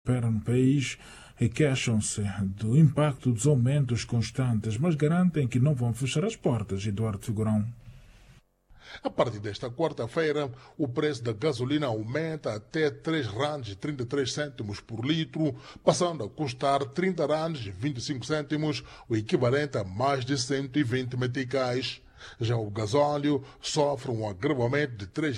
operam no país e queixam-se do impacto dos aumentos constantes, mas garantem que não vão fechar as portas. Eduardo Figurão. A partir desta quarta-feira, o preço da gasolina aumenta até R$ 3,33 por litro, passando a custar R$ 30,25, o equivalente a mais de 120 meticais. Já o gasóleo sofre um agravamento de R$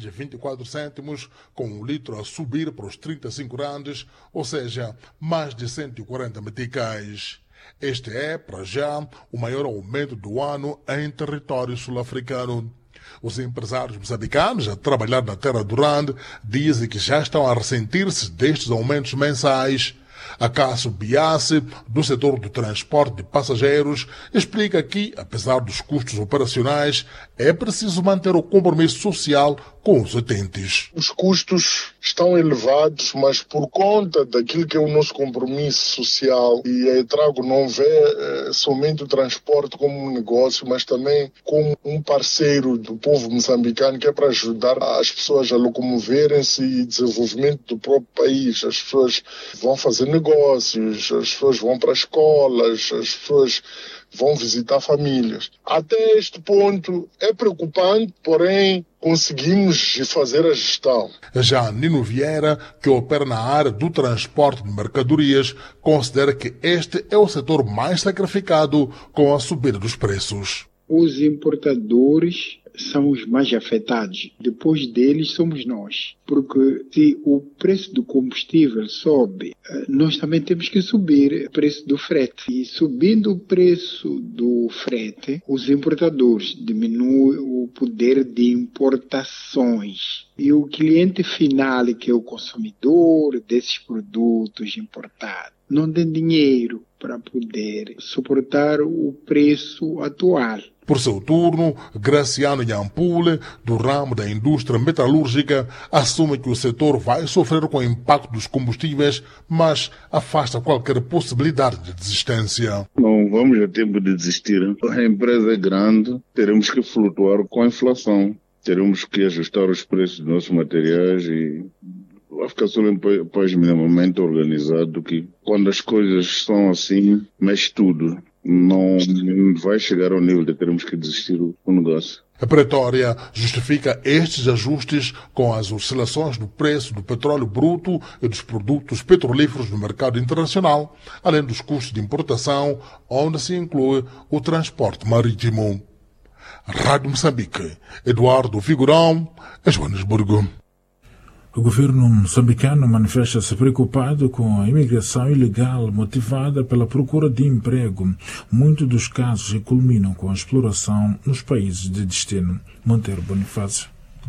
3,24, com um litro a subir para os R$ 35, ou seja, mais de 140 meticais. Este é, para já, o maior aumento do ano em território sul-africano. Os empresários moçambicanos a trabalhar na terra do Rand dizem que já estão a ressentir-se destes aumentos mensais. Acácio Biasse, do setor do transporte de passageiros, explica que, apesar dos custos operacionais, é preciso manter o compromisso social com os utentes. Os custos estão elevados, mas por conta daquilo que é o nosso compromisso social, e a Trago não vê somente o transporte como um negócio, mas também como um parceiro do povo moçambicano, que é para ajudar as pessoas a locomoverem-se e desenvolvimento do próprio país. As pessoas vão fazer negócios, as pessoas vão para escolas, as pessoas vão visitar famílias. Até este ponto é preocupante, porém conseguimos fazer a gestão. Já Nino Vieira, que opera na área do transporte de mercadorias, considera que este é o setor mais sacrificado com a subida dos preços. Os importadores são os mais afetados. Depois deles somos nós. Porque se o preço do combustível sobe, nós também temos que subir o preço do frete. E subindo o preço do frete, os importadores diminuem o poder de importações. E o cliente final, que é o consumidor desses produtos importados, não tem dinheiro para poder suportar o preço atual. Por seu turno, Graciano Nhampule, do ramo da indústria metalúrgica, assume que o setor vai sofrer com o impacto dos combustíveis, mas afasta qualquer possibilidade de desistência. Não vamos a tempo de desistir. A empresa é grande, teremos que flutuar com a inflação. Teremos que ajustar os preços dos nossos materiais e vai ficar só um país minimamente organizado, que quando as coisas são assim, mexe tudo. Não vai chegar ao nível de termos que desistir do negócio. A Pretória justifica estes ajustes com as oscilações do preço do petróleo bruto e dos produtos petrolíferos no mercado internacional, além dos custos de importação, onde se inclui o transporte marítimo. Rádio Moçambique, Eduardo Figurão, Joanesburgo. O governo moçambicano manifesta-se preocupado com a imigração ilegal motivada pela procura de emprego. Muitos dos casos culminam com a exploração nos países de destino. Monteiro Bonifácio.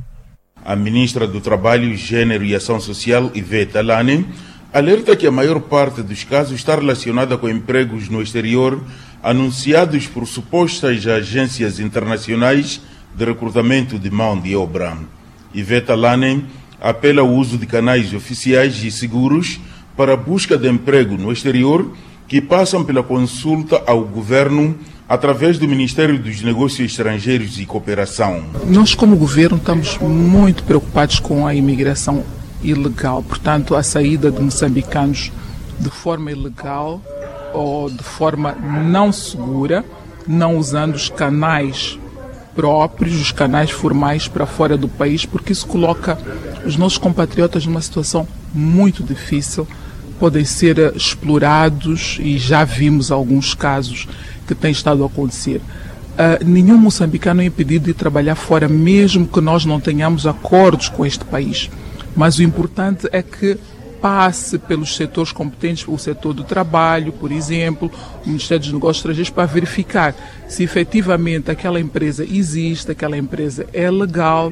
A ministra do Trabalho, Gênero e Ação Social, Ivete Alane, alerta que a maior parte dos casos está relacionada com empregos no exterior anunciados por supostas agências internacionais de recrutamento de mão de obra. Ivete Alane apela ao uso de canais oficiais e seguros para a busca de emprego no exterior, que passam pela consulta ao governo através do Ministério dos Negócios Estrangeiros e Cooperação. Nós, como governo, estamos muito preocupados com a imigração ilegal, portanto, a saída de moçambicanos de forma ilegal ou de forma não segura, não usando os canais próprios, os canais formais para fora do país, porque isso coloca os nossos compatriotas numa situação muito difícil, podem ser explorados e já vimos alguns casos que têm estado a acontecer. Nenhum moçambicano é impedido de trabalhar fora, mesmo que nós não tenhamos acordos com este país. Mas o importante é que passe pelos setores competentes, o setor do trabalho, por exemplo, o Ministério dos Negócios Estrangeiros, para verificar se efetivamente aquela empresa existe, aquela empresa é legal,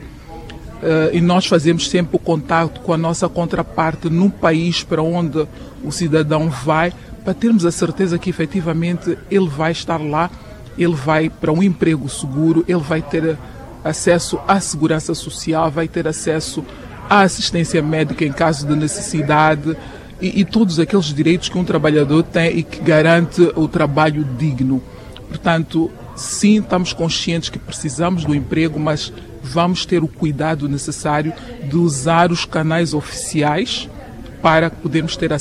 e nós fazemos sempre o contato com a nossa contraparte no país para onde o cidadão vai, para termos a certeza que efetivamente ele vai estar lá, ele vai para um emprego seguro, ele vai ter acesso à segurança social, vai ter acesso à assistência médica em caso de necessidade e todos aqueles direitos que um trabalhador tem e que garante o trabalho digno. Portanto, sim, estamos conscientes que precisamos do emprego, mas vamos ter o cuidado necessário de usar os canais oficiais para podermos ter